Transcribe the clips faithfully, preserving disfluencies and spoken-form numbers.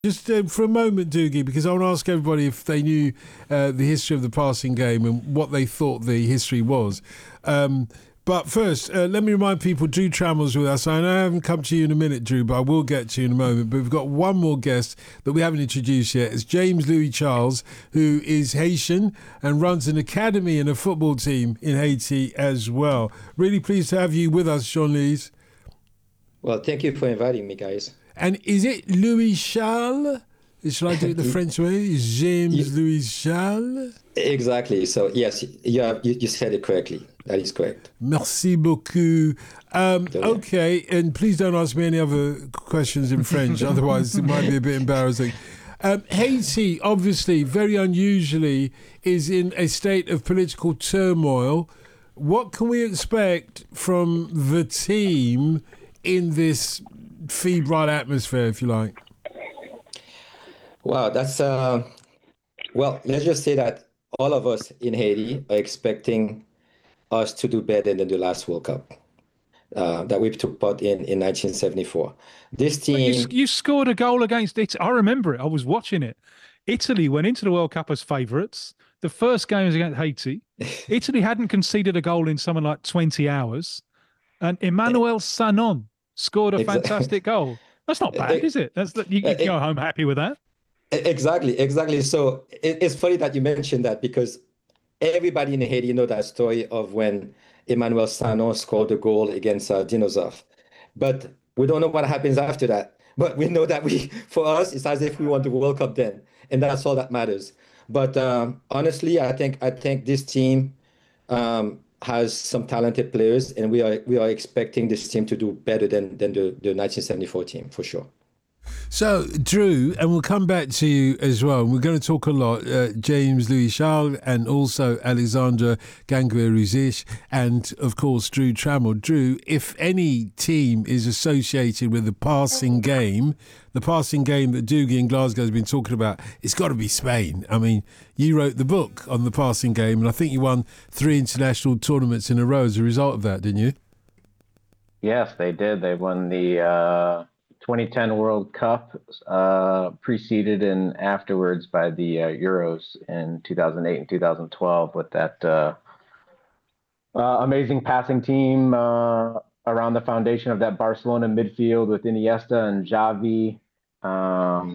Just uh, for a moment, Doogie, because I want to ask everybody if they knew uh, the history of the passing game and what they thought the history was. Um, but first, uh, let me remind people, Drew Trammell's with us. I know I haven't come to you in a minute, Drew, but I will get to you in a moment. But we've got one more guest that we haven't introduced yet. It's James Louis Charles, who is Haitian and runs an academy and a football team in Haiti as well. Really pleased to have you with us, Jean-Louis. Well, thank you for inviting me, guys. And is it Louis Charles? Shall I do it the French way? James yeah. Louis Charles? Exactly. So, yes, you, have, you, you said it correctly. That is correct. Merci beaucoup. Um, okay, and please don't ask me any other questions in French, otherwise it might be a bit embarrassing. Um, Haiti, obviously, very unusually, is in a state of political turmoil. What can we expect from the team in this febrile atmosphere, if you like? Wow, that's uh well, let's just say that all of us in Haiti are expecting us to do better than the last World Cup uh, that we took part in in nineteen seventy-four. This team, you, you scored a goal against it. I remember it. I was watching it. Italy went into the World Cup as favourites. The first game was against Haiti. Italy hadn't conceded a goal in something like twenty hours, and Emmanuel Sanon scored a fantastic goal. That's not bad, is it? That's you can go home happy with that. Exactly, exactly. So it, it's funny that you mentioned that, because everybody in Haiti know that story of when Emmanuel Sanon scored a goal against uh, Dinosaur. But we don't know what happens after that. But we know that we, for us, it's as if we won the World Cup then, and that's all that matters. But um, honestly, I think I think this team um, has some talented players, and we are we are expecting this team to do better than than the, the nineteen seventy-four team for sure. So, Drew, and we'll come back to you as well. We're going to talk a lot, uh, James Louis Charles and also Alexandre Gangué-Ruzic and, of course, Drew Trammell. Drew, if any team is associated with the passing game, the passing game that Doogie in Glasgow has been talking about, it's got to be Spain. I mean, you wrote the book on the passing game, and I think you won three international tournaments in a row as a result of that, didn't you? Yes, they did. They won the Uh... twenty ten World Cup, uh, preceded and afterwards by the uh, Euros in two thousand eight and two thousand twelve with that uh, uh, amazing passing team uh, around the foundation of that Barcelona midfield with Iniesta and Xavi. Um,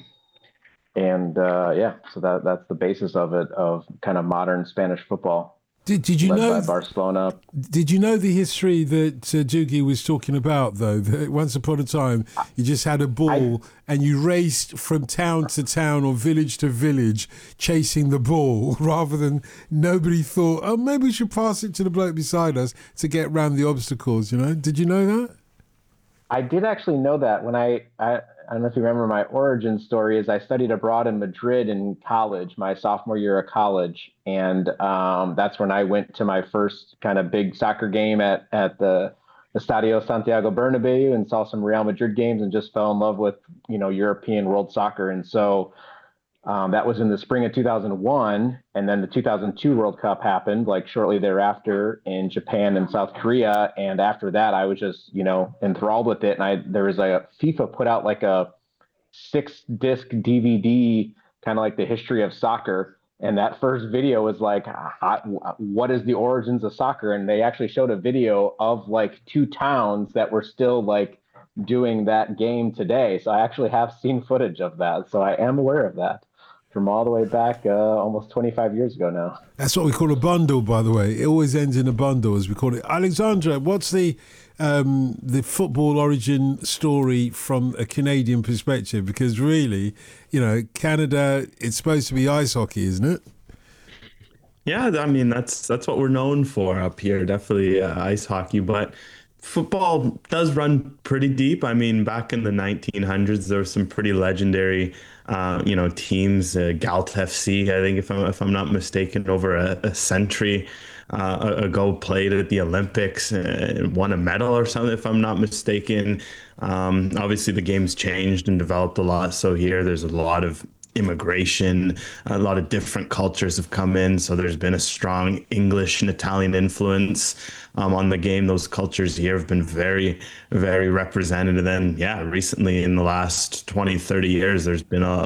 and uh, yeah, so that that's the basis of it, of kind of modern Spanish football. Did, did you led know by Barcelona? Did you know the history that uh, Doogie was talking about, though? That once upon a time, you just had a ball I, and you raced from town to town or village to village chasing the ball, rather than nobody thought, oh, maybe we should pass it to the bloke beside us to get around the obstacles, you know? Did you know that? I did actually know that. When I, I, I don't know if you remember my origin story, is I studied abroad in Madrid in college, my sophomore year of college. And um, that's when I went to my first kind of big soccer game at, at the Estadio Santiago Bernabeu and saw some Real Madrid games and just fell in love with, you know, European world soccer. And so um, that was in the spring of two thousand one. And then the two thousand two World Cup happened, like shortly thereafter, in Japan and South Korea. And after that, I was just, you know, enthralled with it. And I, there was a FIFA put out like a six disc D V D, kind of like the history of soccer. And that first video was like, what is the origins of soccer? And they actually showed a video of like two towns that were still like doing that game today. So I actually have seen footage of that. So I am aware of that. From all the way back uh, almost twenty-five years ago now. That's what we call a bundle, by the way. It always ends in a bundle, as we call it. Alexandra, what's the um, the football origin story from a Canadian perspective? Because really, you know, Canada, it's supposed to be ice hockey, isn't it? Yeah, I mean, that's that's what we're known for up here, definitely uh, ice hockey. But football does run pretty deep. I mean, back in the nineteen hundreds, there were some pretty legendary Uh, you know, teams, uh, Galt F C, I think, if I'm if I'm not mistaken, over a, a century uh, ago, played at the Olympics and won a medal or something, if I'm not mistaken. Um, obviously, the game's changed and developed a lot. So here, there's a lot of immigration. A lot of different cultures have come in, so there's been a strong English and Italian influence um, on the game. Those cultures here have been very, very represented. And then, yeah, recently in the last twenty, thirty years, there's been a,